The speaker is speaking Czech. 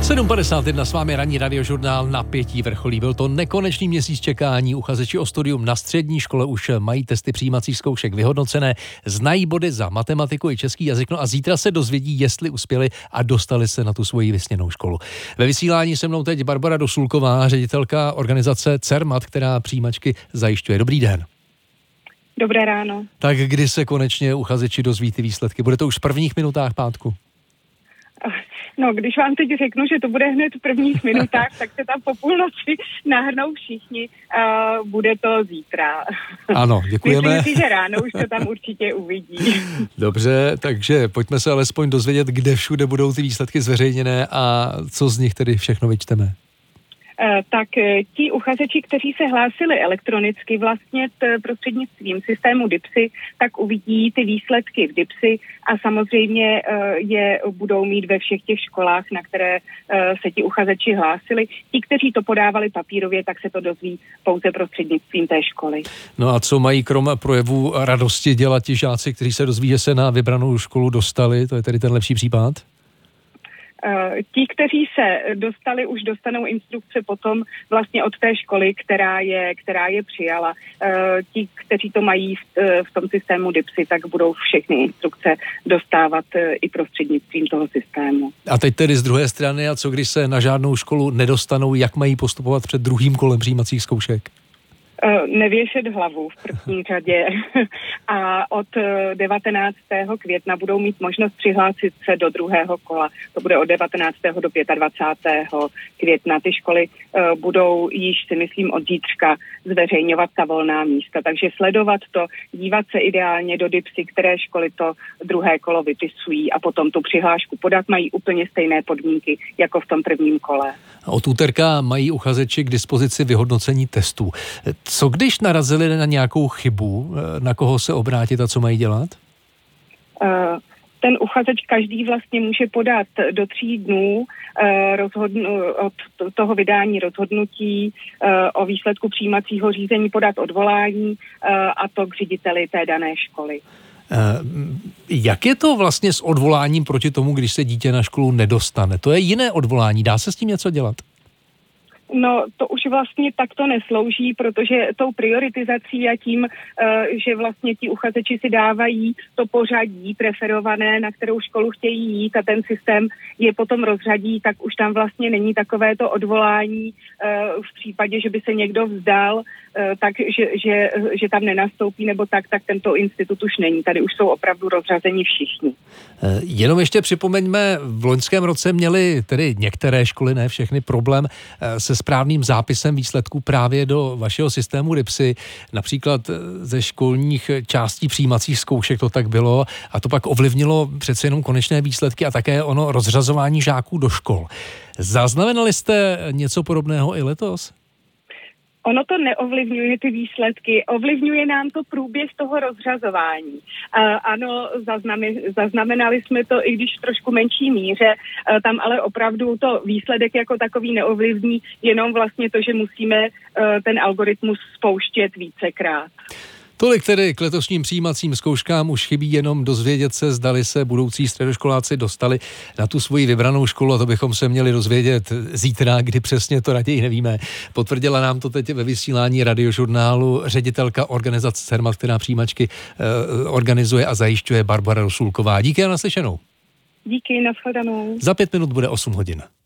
7:51 s vámi ranní radiožurnál napětí vrcholí. Byl to nekonečný měsíc čekání. Uchazeči o studium na střední škole už mají testy přijímacích zkoušek vyhodnocené, znají body za matematiku i český jazyk, no a zítra se dozvědí, jestli uspěli a dostali se na tu svoji vysněnou školu. Ve vysílání se mnou teď Barbora Dosulková, ředitelka organizace CERMAT, která přijímačky zajišťuje. Dobrý den. Dobré ráno. Tak kdy se konečně uchazeči dozví ty výsledky? Bude to už v prvních minutách pátku? No, když vám teď řeknu, že to bude hned v prvních minutách, tak se tam po půlnoci nahrnou všichni. Bude to zítra. Ano, děkujeme. Myslím si, že ráno už to tam určitě uvidí. Dobře, takže pojďme se alespoň dozvědět, kde všude budou ty výsledky zveřejněné a co z nich tedy všechno vyčteme. Tak ti uchazeči, kteří se hlásili elektronicky vlastně prostřednictvím systému DIPSy, tak uvidí ty výsledky v DIPSy a samozřejmě je budou mít ve všech těch školách, na které se ti uchazeči hlásili. Ti, kteří to podávali papírově, tak se to dozví pouze prostřednictvím té školy. No a co mají krom projevů radosti dělat ti žáci, kteří se dozví, že se na vybranou školu dostali? To je tedy ten lepší případ? Ti, kteří se dostali, už dostanou instrukce potom vlastně od té školy, která je přijala. Ti, kteří to mají v tom systému DIPSy, tak budou všechny instrukce dostávat i prostřednictvím toho systému. A teď tedy z druhé strany, a co když se na žádnou školu nedostanou, jak mají postupovat před druhým kolem přijímacích zkoušek? Nevěšet hlavu v první řadě a od 19. května budou mít možnost přihlásit se do druhého kola. To bude od 19. do 25. května. Ty školy budou již, si myslím, od zítřka zveřejňovat ta volná místa. Takže sledovat to, dívat se ideálně do DIPSy, které školy to druhé kolo vypisují a potom tu přihlášku podat, mají úplně stejné podmínky jako v tom prvním kole. Od úterka mají uchazeči k dispozici vyhodnocení testů. Co když narazili na nějakou chybu, na koho se obrátit a co mají dělat? Ten uchazeč každý vlastně může podat do 3 dnů od toho vydání rozhodnutí o výsledku přijímacího řízení podat odvolání a to k řediteli té dané školy. Jak je to vlastně s odvoláním proti tomu, když se dítě na školu nedostane? To je jiné odvolání, dá se s tím něco dělat? No, to už vlastně takto neslouží, protože tou prioritizací a tím, že vlastně ti uchazeči si dávají to pořadí preferované, na kterou školu chtějí jít a ten systém je potom rozřadí, tak už tam vlastně není takovéto odvolání v případě, že by se někdo vzdal, že tam nenastoupí nebo tak tento institut už není. Tady už jsou opravdu rozřazeni všichni. Jenom ještě připomeňme, v loňském roce měly tedy některé školy, ne všechny, problém se správným zápisem výsledků právě do vašeho systému DIPSy. Například ze školních částí přijímacích zkoušek to tak bylo a to pak ovlivnilo přece jenom konečné výsledky a také ono rozřazování žáků do škol. Zaznamenali jste něco podobného i letos? Ono to neovlivňuje ty výsledky, ovlivňuje nám to průběh toho rozřazování. Ano, zaznamenali jsme to, i když v trošku menší míře, tam ale opravdu to výsledek jako takový neovlivní, jenom vlastně to, že musíme ten algoritmus spouštět vícekrát. Tolik tedy k letošním přijímacím zkouškám už chybí jenom dozvědět se, zdali se budoucí středoškoláci dostali na tu svoji vybranou školu a to bychom se měli dozvědět zítra, kdy přesně to raději nevíme. Potvrdila nám to teď ve vysílání radiožurnálu ředitelka organizace CERMAT, která přijímačky organizuje a zajišťuje, Barbora Dosulková. Díky a naslyšenou. Díky, nashledanou. Za 5 minut bude 8 hodin.